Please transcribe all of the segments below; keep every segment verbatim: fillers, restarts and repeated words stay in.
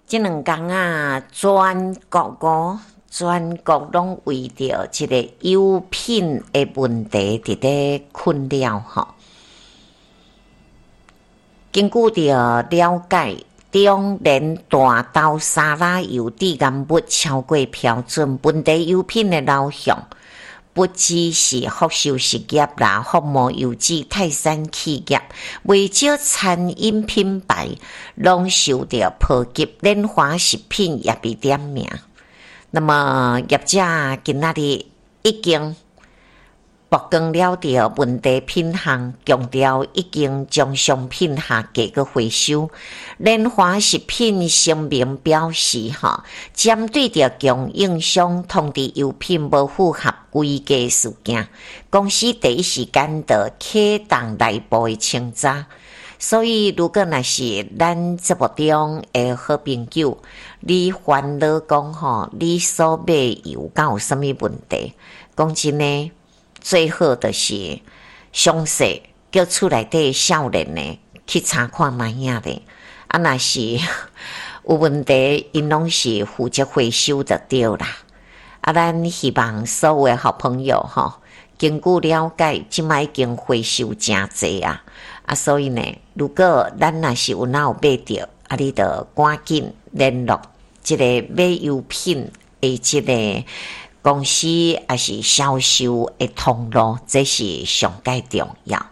这两天啊，全国哦，全国拢为着这个油品的问题伫咧困扰吼。根据着了解，中联大豆沙拉油致癌物超过标准，本地油品的流向不只是福寿实业啦、服务油脂、泰山企业，未少餐饮品牌拢受到波及，莲花食品也被点名。那么业者今仔日已经曝光了着问题品项，强调已经将商品下架个回收。莲花食品声明表示，哈，针对着供应商通知油品无符合规格事件，公司第一时间的启动内部的清查。所以，如果若是咱节目中的好朋友，你烦恼讲吼，你所买油敢有啥物问题？讲真呢，最好就是详细叫厝内底少年呢去查看卖影咧。啊，若是有问题，因拢是负责回收就对啦。啊，咱希望所有的好朋友吼，根据了解，即摆已经回收真侪啊。啊，所以呢，如果咱若是有哪有买着，啊，你着赶紧联络即个买油品的即个公司，还是销售的通路，这是上界重要。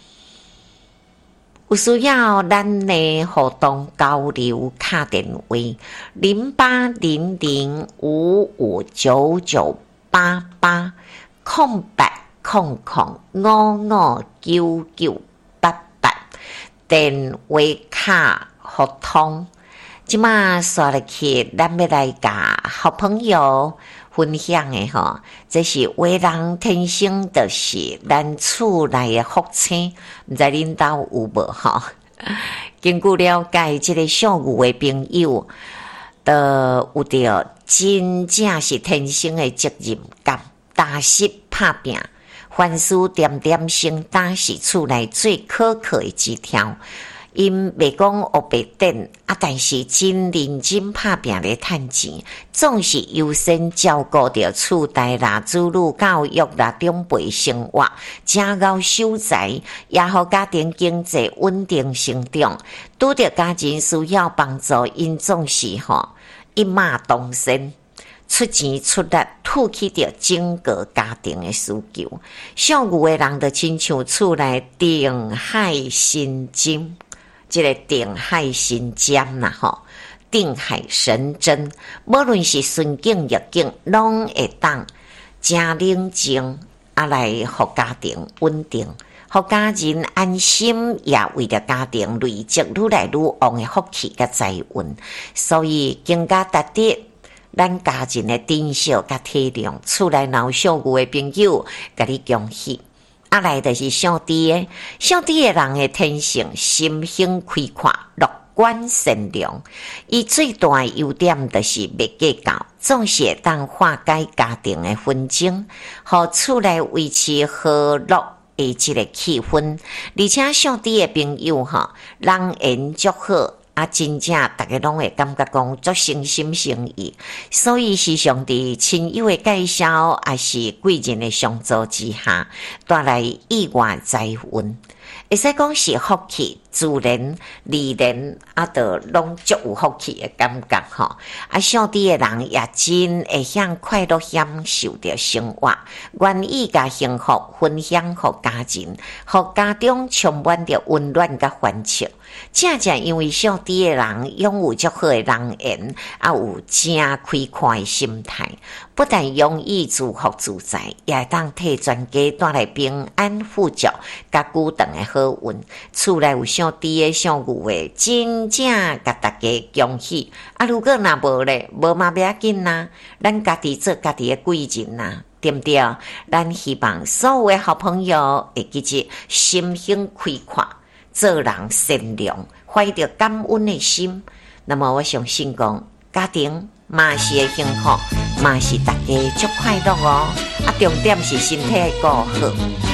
有需要咱的互动交流，卡电话零八零零五五九九八八空白空空五五九九八八电话卡互通。即马刷入去，咱要来甲好朋友分享的吼，这是为人天生就是咱厝内的福星，毋知恁兜有无吼？根据了解，即、这个属牛的朋友，都有着真正是天生的责任感，踏实拍拼，凡事点点成担是厝内最可靠的一条。因袂讲黑白等啊，但是真认真拍拼咧趁钱，总是优先照顾着厝内啦、子女教育啦、长辈生活，正熬守财，也互家庭经济稳定成长。拄着家庭需要帮助，因总是吼一马当先。出钱出力，吐起着整个家庭的需求。属牛的人就亲像厝内定海神针。这个定海神针呐，吼，定海神针，无论是顺境逆境，拢会当真冷静啊来互家庭稳定，互家人安心，也为着家庭累积愈来愈旺的福气甲财运。所以更加值得咱家人的珍惜甲体谅。厝内若有属牛的朋友，甲你恭喜。啊，来就是上帝的，上帝的人的天性，心胸开阔、乐观善良。伊最大的优点就是袂计较，总是会当化解家庭的纷争，互厝内维持和乐的一个气氛。而且上帝的朋友哈，人缘足好。啊，真正大家拢会感觉讲足诚心诚意，所以是上帝亲友的介绍，还是贵人的相助之下，带来意外财运。会使讲是福气，自然、自然啊，都拢足有福气的感觉吼。啊，上帝的人也真会享快乐享受着生活，愿意甲幸福分享互家人，互家中充满着温暖甲欢笑。正正因为上帝的人拥有足好的人缘，啊有正开阔的心态，不但容易自福自在，也会当替全家带来平安富足，甲久长的好运。厝内有上帝的上牛的，真正甲大家恭喜。啊，如果若无咧，无嘛袂要紧呐，咱家己做家己的贵人呐。对不对？咱希望所有的好朋友会记住心胸开阔，做人善良，怀着感恩的心。那么我相信讲，家庭嘛是会幸福，嘛是大家足快乐哦。啊，重点是身体顾好。